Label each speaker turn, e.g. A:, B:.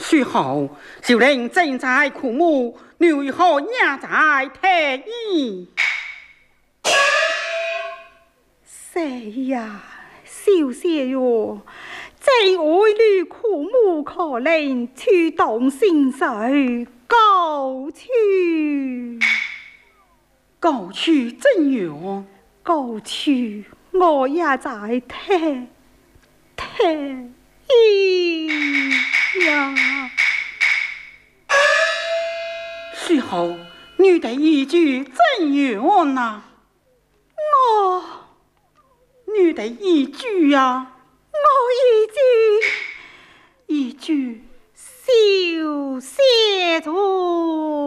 A: 随后就令正在苦母，女后也在太医。
B: 谁呀？小姐哟，这爱女苦母可令去动心水，告去。
A: 告去怎样？
B: 告去，我也在太医呀。
A: 随后你的一句怎样呢？你的一句呀，
B: 一句小谢主。